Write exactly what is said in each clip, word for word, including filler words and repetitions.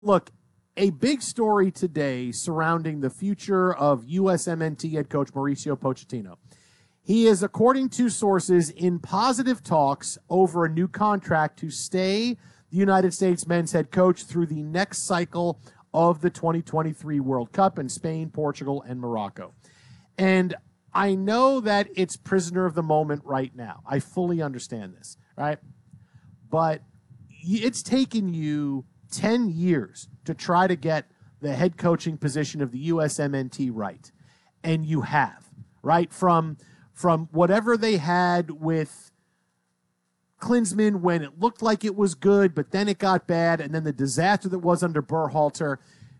Look, a big story today surrounding the future of U S M N T head coach Mauricio Pochettino. He is, according to sources, in positive talks over a new contract to stay the United States men's head coach through the next cycle of the twenty twenty-three World Cup in Spain, Portugal, and Morocco. And I know that it's prisoner of the moment right now. I fully understand this, right? But it's taken you ten years to try to get the head coaching position of the U S M N T right. And you have, right? From, from whatever they had with Klinsmann when it looked like it was good, but then it got bad, and then the disaster that was under Berhalter.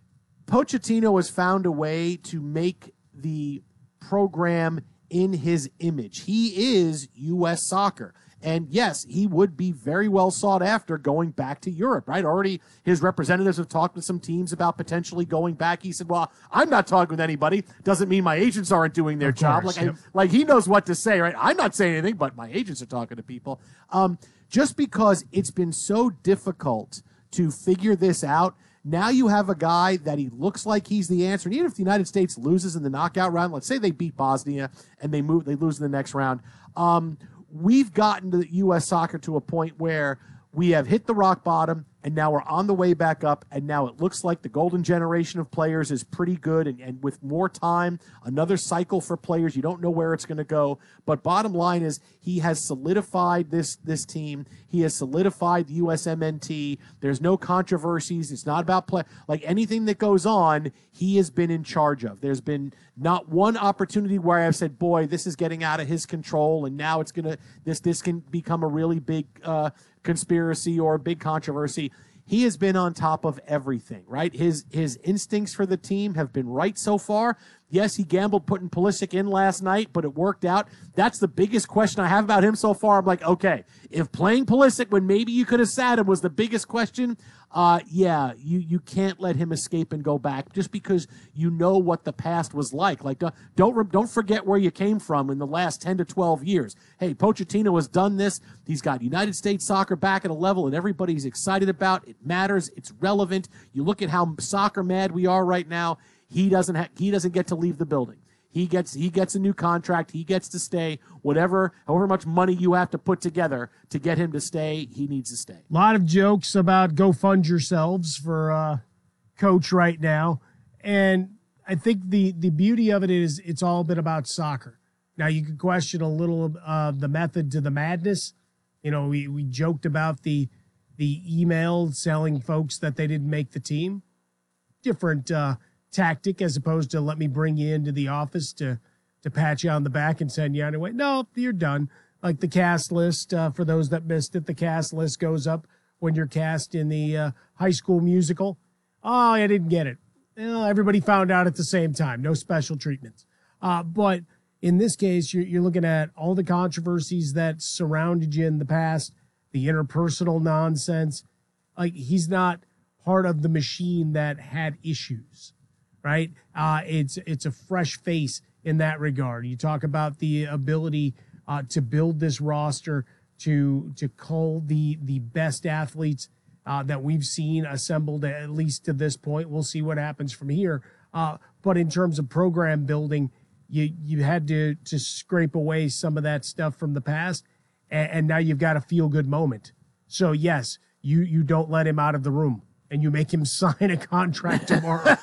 Pochettino has found a way to make the program in his image. He is U S soccer. And yes, he would be very well sought after going back to Europe, right? Already his representatives have talked with some teams about potentially going back. He said, well, I'm not talking with anybody. Doesn't mean my agents aren't doing their Of job. course, like, yep. I, like he knows what to say, right? I'm not saying anything, but my agents are talking to people. Um, just because it's been so difficult to figure this out, now you have a guy that he looks like he's the answer. And even if the United States loses in the knockout round, let's say they beat Bosnia and they move, they lose in the next round. Um, we've gotten to U S soccer to a point where we have hit the rock bottom, and now we're on the way back up, and now it looks like the golden generation of players is pretty good, and, and with more time, another cycle for players. You don't know where it's going to go, but bottom line is he has solidified this, this team. He has solidified the U S M N T. There's no controversies. It's not about play. Like anything that goes on, he has been in charge of. There's been not one opportunity where I've said, boy, this is getting out of his control, and now it's going to, this, this can become a really big uh, conspiracy or a big controversy. He has been on top of everything, right? His his instincts for the team have been right so far. Yes, he gambled putting Pulisic in last night, but it worked out. That's the biggest question I have about him so far. I'm like, okay, if playing Pulisic when maybe you could have sat him was the biggest question, uh, yeah, you, you can't let him escape and go back just because you know what the past was like. Like, don't, don't, don't forget where you came from in the last ten to twelve years. Hey, Pochettino has done this. He's got United States soccer back at a level that everybody's excited about. It matters. It's relevant. You look at how soccer mad we are right now. He doesn't ha- he doesn't get to leave the building. He gets he gets a new contract. He gets to stay. Whatever, however much money you have to put together to get him to stay, he needs to stay. A lot of jokes about go fund yourselves for uh, coach right now. And I think the, the beauty of it is it's all been about soccer. Now, you could question a little of uh, the method to the madness. You know, we, we joked about the the email selling folks that they didn't make the team. Different uh tactic as opposed to let me bring you into the office to to pat you on the back and send you on your way. No, you're done. Like the cast list, uh, for those that missed it, the cast list goes up when you're cast in the uh, High School Musical. Oh, I didn't get it. Well, everybody found out at the same time. No special treatments. Uh, but in this case, you're, you're looking at all the controversies that surrounded you in the past, the interpersonal nonsense. Like, he's not part of the machine that had issues. Right? Uh, it's it's a fresh face in that regard. You talk about the ability uh, to build this roster, to to cull the the best athletes uh, that we've seen assembled at least to this point. We'll see what happens from here. Uh, but in terms of program building, you you had to to scrape away some of that stuff from the past, and, and now you've got a feel good moment. So yes, you you don't let him out of the room, and you make him sign a contract tomorrow.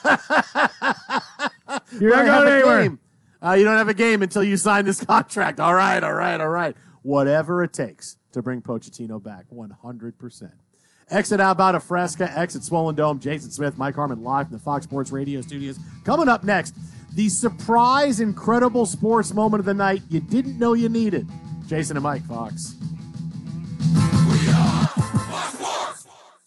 You're not going anywhere. Uh, you don't have a game until you sign this contract. All right, all right, all right. Whatever it takes to bring Pochettino back, one hundred percent. Exit out about a Fresca, exit Swollen Dome. Jason Smith, Mike Harmon live from the Fox Sports Radio studios. Coming up next, the surprise, incredible sports moment of the night you didn't know you needed. Jason and Mike, Fox. We are Fox Sports.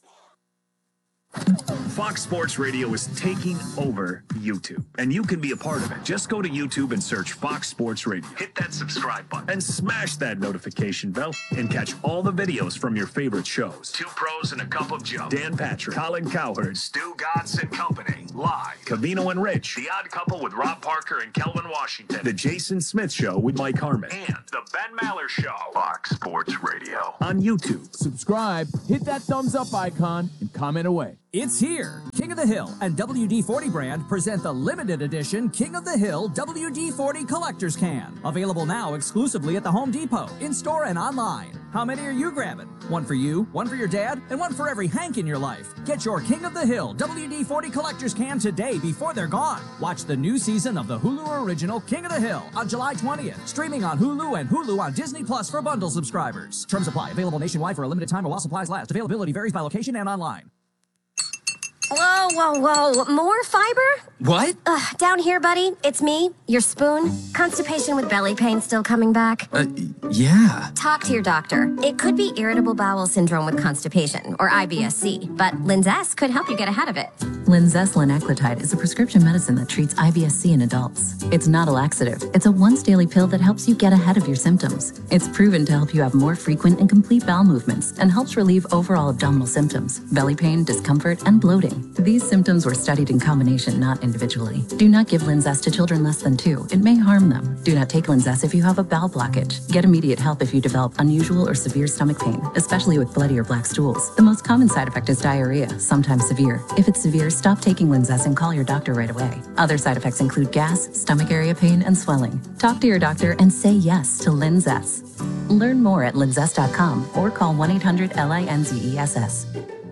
Fox Sports Radio is taking over YouTube, and you can be a part of it. Just go to YouTube and search Fox Sports Radio. Hit that subscribe button and smash that notification bell and catch all the videos from your favorite shows. Two Pros and a Cup of Joe, Dan Patrick, Colin Cowherd, Stu Gatz and Company. Live. Covino and Rich. The Odd Couple with Rob Parker and Kelvin Washington. The Jason Smith Show with Mike Harmon. And The Ben Maller Show. Fox Sports Radio. On YouTube. Subscribe, hit that thumbs up icon, and comment away. It's here. King of the Hill and W D forty brand present the limited edition King of the Hill W D forty Collector's Can. Available now exclusively at the Home Depot, in-store and online. How many are you grabbing? One for you, one for your dad, and one for every Hank in your life. Get your King of the Hill W D forty Collector's Can today before they're gone. Watch the new season of the Hulu original King of the Hill on July twentieth. Streaming on Hulu and Hulu on Disney Plus for bundle subscribers. Terms apply. Available nationwide for a limited time or while supplies last. Availability varies by location and online. Whoa, whoa, whoa. More fiber? What? Ugh, down here, buddy. It's me, your spoon. Constipation with belly pain still coming back. Uh, yeah. Talk to your doctor. It could be irritable bowel syndrome with constipation, or I B S C, but Linzess could help you get ahead of it. Linzess linaclotide is a prescription medicine that treats I B S C in adults. It's not a laxative. It's a once-daily pill that helps you get ahead of your symptoms. It's proven to help you have more frequent and complete bowel movements and helps relieve overall abdominal symptoms, belly pain, discomfort, and bloating. These symptoms were studied in combination, not individually. Do not give Linzess to children less than two. It may harm them. Do not take Linzess if you have a bowel blockage. Get immediate help if you develop unusual or severe stomach pain, especially with bloody or black stools. The most common side effect is diarrhea, sometimes severe. If it's severe, stop taking Linzess and call your doctor right away. Other side effects include gas, stomach area pain, and swelling. Talk to your doctor and say yes to Linzess. Learn more at linzess dot com or call one eight hundred L I N Z E S S.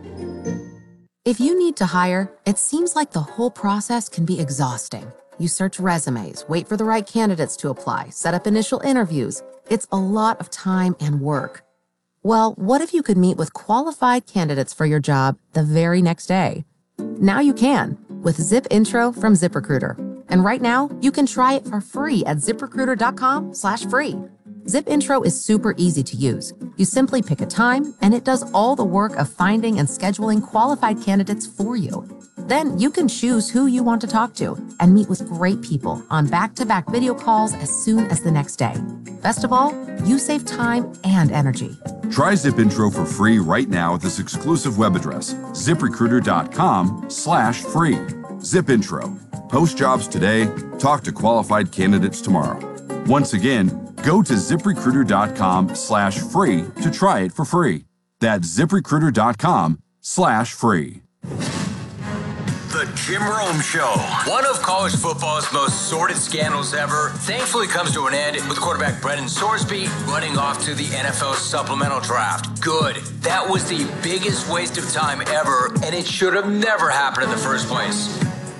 If you need to hire, it seems like the whole process can be exhausting. You search resumes, wait for the right candidates to apply, set up initial interviews. It's a lot of time and work. Well, what if you could meet with qualified candidates for your job the very next day? Now you can with Zip Intro from ZipRecruiter. And right now, you can try it for free at ziprecruiter.com slash free. Zip Intro is super easy to use. You simply pick a time, and it does all the work of finding and scheduling qualified candidates for you. Then you can choose who you want to talk to and meet with great people on back-to-back video calls as soon as the next day. Best of all, you save time and energy. Try Zip Intro for free right now at this exclusive web address, ziprecruiter.com slash free. Zip Intro. Post jobs today, talk to qualified candidates tomorrow. Once again, go to ziprecruiter.com slash free to try it for free. That's ziprecruiter.com slash free. The Jim Rome Show. One of college football's most sordid scandals ever thankfully comes to an end with quarterback Brendan Sorsby running off to the N F L supplemental draft. Good. That was the biggest waste of time ever, and it should have never happened in the first place.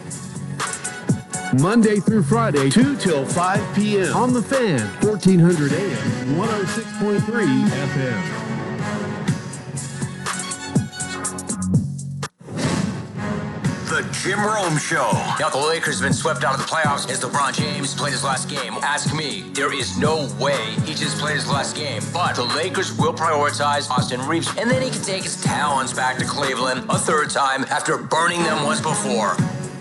Monday through Friday, two till five p.m. on The Fan, fourteen hundred A M, one oh six point three F M. The Jim Rome Show. Now, the Lakers have been swept out of the playoffs as LeBron James played his last game. Ask me, there is no way he just played his last game. But the Lakers will prioritize Austin Reeves, and then he can take his talents back to Cleveland a third time after burning them once before.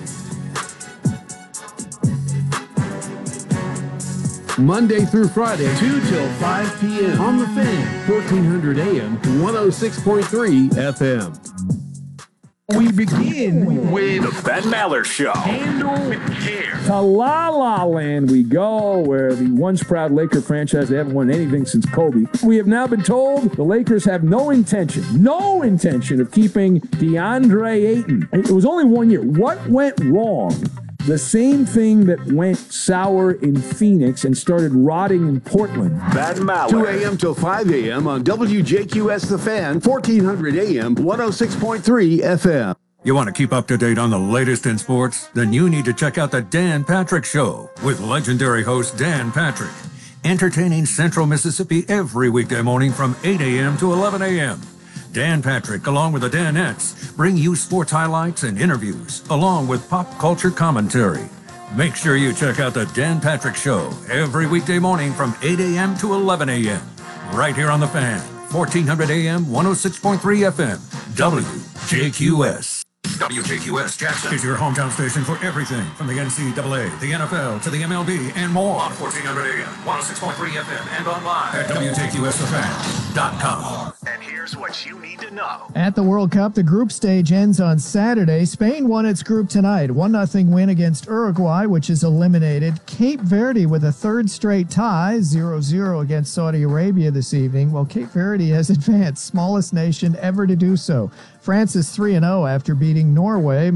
Monday through Friday, two till five p.m. on The Fan, fourteen hundred A M, one oh six point three F M. We begin with The Ben Maller Show. Handle with care. To La La Land we go, where the once proud Laker franchise, they haven't won anything since Kobe. We have now been told the Lakers have no intention, no intention of keeping DeAndre Ayton. It was only one year. What went wrong? The same thing that went sour in Phoenix and started rotting in Portland. Ben Maller. two a.m. till five a.m. on W J Q S The Fan, fourteen hundred A M, one oh six point three F M. You want to keep up to date on the latest in sports? Then you need to check out the Dan Patrick Show with legendary host Dan Patrick. Entertaining Central Mississippi every weekday morning from eight a.m. to eleven a.m. Dan Patrick, along with the Danettes, bring you sports highlights and interviews, along with pop culture commentary. Make sure you check out the Dan Patrick Show every weekday morning from eight a.m. to eleven a.m. right here on The Fan, fourteen hundred A M, one oh six point three F M, W J Q S. W J Q S Jackson is your hometown station for everything from the N C double A, the N F L, to the M L B, and more on fourteen hundred A M, one oh six point three F M, and online at W J Q S The Fan. dot com. And here's what you need to know. At the World Cup, the group stage ends on Saturday. Spain won its group tonight. one nothing win against Uruguay, which is eliminated. Cape Verde with a third straight tie, zero zero against Saudi Arabia this evening. Well, Cape Verde has advanced, smallest nation ever to do so. France is three and oh after beating Norway.